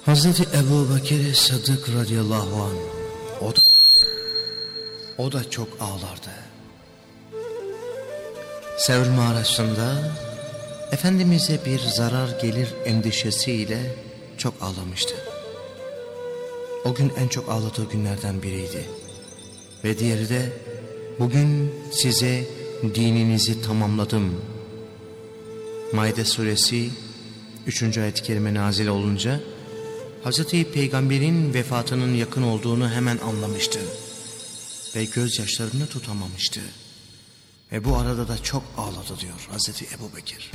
Hazreti Ebu Bekir Sıddık radıyallahu anh o da çok ağlardı. Sevr mağarasında Efendimiz'e bir zarar gelir endişesiyle çok ağlamıştı. O gün en çok ağladığı günlerden biriydi. Ve diğeri de bugün size dininizi tamamladım. Maide suresi 3. ayet-i kerime nazil olunca Hazreti Peygamber'in vefatının yakın olduğunu hemen anlamıştı. Ve gözyaşlarını tutamamıştı. Ve bu arada da çok ağladı diyor Hazreti Ebu Bekir.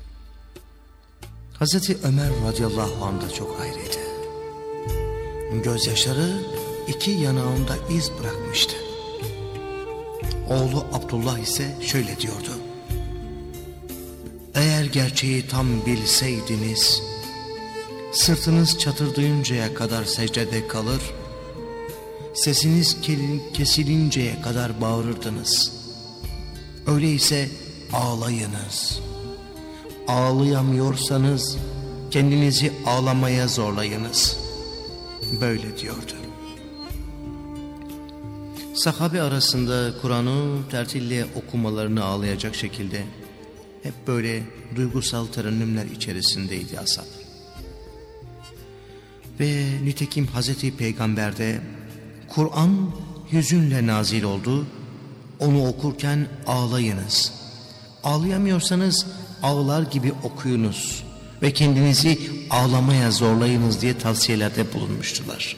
Hazreti Ömer radıyallahu anh da çok ayrıydı. Gözyaşları iki yanağında iz bırakmıştı. Oğlu Abdullah ise şöyle diyordu: eğer gerçeği tam bilseydiniz, sırtınız çatırdayıncaya kadar secdede kalır, sesiniz kesilinceye kadar bağırırdınız. Öyleyse ağlayınız. Ağlayamıyorsanız kendinizi ağlamaya zorlayınız. Böyle diyordu. Sahabe arasında Kur'an'ı tertille okumalarını ağlayacak şekilde hep böyle duygusal terennümler içerisindeydi ashab. Ve nitekim Hazreti Peygamber'de Kur'an hüzünle nazil oldu. Onu okurken ağlayınız. Ağlayamıyorsanız ağlar gibi okuyunuz ve kendinizi ağlamaya zorlayınız diye tavsiyelerde bulunmuştular.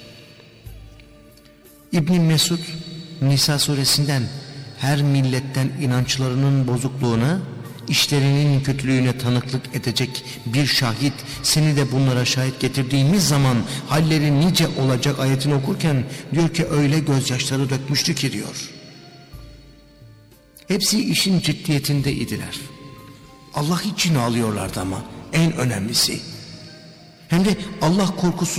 İbn Mesud Nisa suresinden her milletten inançlarının bozukluğuna, işlerinin kötülüğüne tanıklık edecek bir şahit, seni de bunlara şahit getirdiğimiz zaman halleri nice olacak ayetini okurken diyor ki öyle gözyaşları dökmüştü ki diyor. Hepsi işin ciddiyetindeydiler. Allah için ağlıyorlardı ama en önemlisi. Hem de Allah korkusu